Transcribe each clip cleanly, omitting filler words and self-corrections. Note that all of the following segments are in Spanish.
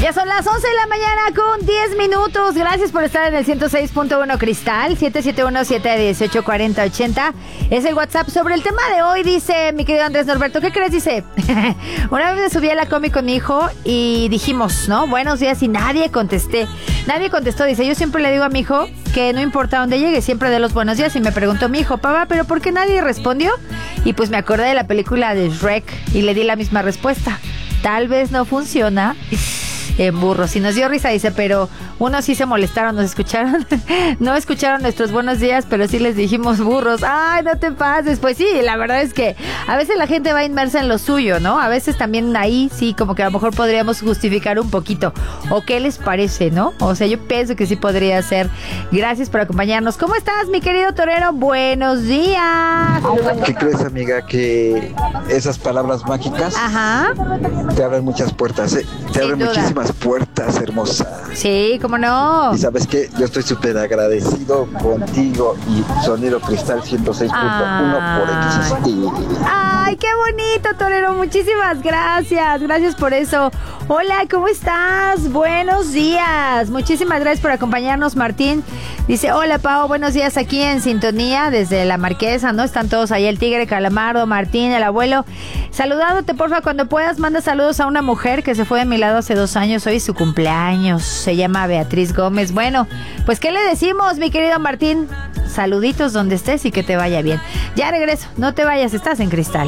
Ya son las 11 de la mañana con 10 minutos. Gracias por estar en el 106.1 Cristal, 771-718-4080. Es el WhatsApp. Sobre el tema de hoy, dice mi querido Andrés Norberto, ¿qué crees? Dice, una vez me subí a la combi con mi hijo y dijimos, ¿no? Buenos días, y nadie contestó. Dice, yo siempre le digo a mi hijo que no importa dónde llegue, siempre de los buenos días. Y me preguntó mi hijo, papá, ¿pero por qué nadie respondió? Y pues me acordé de la película de Shrek y le di la misma respuesta. Tal vez no funciona en burros. Y nos dio risa, dice, pero unos sí se molestaron, nos escucharon. No escucharon nuestros buenos días, pero sí les dijimos burros. Ay, no te pases. Pues sí, la verdad es que a veces la gente va inmersa en lo suyo, ¿no? A veces también ahí sí, como que a lo mejor podríamos justificar un poquito. ¿O qué les parece, no? O sea, yo pienso que sí podría ser. Gracias por acompañarnos. ¿Cómo estás, mi querido torero? Buenos días. ¿Qué crees, amiga? Que esas palabras mágicas te abren muchas puertas, ¿eh? Te abren muchísimas puertas, hermosa. Sí, ¿cómo no? Y sabes qué, yo estoy súper agradecido contigo y Sonido Cristal 106.1 por existir. Ay, qué bonito, torero. Muchísimas gracias. Gracias por eso. Hola, ¿cómo estás? Buenos días. Muchísimas gracias por acompañarnos, Martín. Dice, hola, Pao, buenos días aquí en sintonía desde La Marquesa, ¿no? Están todos ahí, el Tigre, Calamardo, Martín, el abuelo. Saludándote, porfa, cuando puedas, manda saludos a una mujer que se fue de mi lado hace 2 años. Hoy es su cumpleaños. Se llama Beatriz Gómez. Bueno, pues, ¿qué le decimos, mi querido Martín? Saluditos donde estés y que te vaya bien. Ya regreso. No te vayas, estás en Cristal.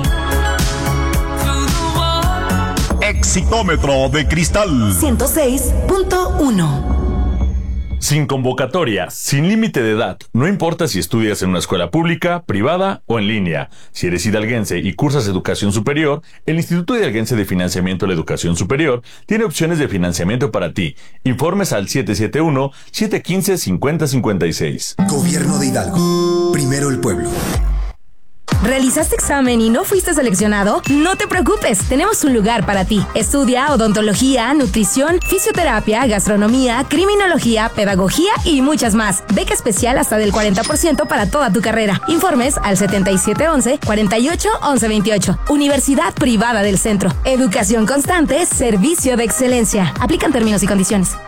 Exitómetro de Cristal 106.1. Sin convocatoria, sin límite de edad, no importa si estudias en una escuela pública, privada o en línea. Si eres hidalguense y cursas educación superior, el Instituto Hidalguense de Financiamiento de la Educación Superior tiene opciones de financiamiento para ti. Informes al 771-715-5056. Gobierno de Hidalgo. Primero el pueblo. ¿Realizaste examen y no fuiste seleccionado? No te preocupes, tenemos un lugar para ti. Estudia odontología, nutrición, fisioterapia, gastronomía, criminología, pedagogía y muchas más. Beca especial hasta del 40% para toda tu carrera. Informes al 7711-481128. Universidad Privada del Centro. Educación constante, servicio de excelencia. Aplican términos y condiciones.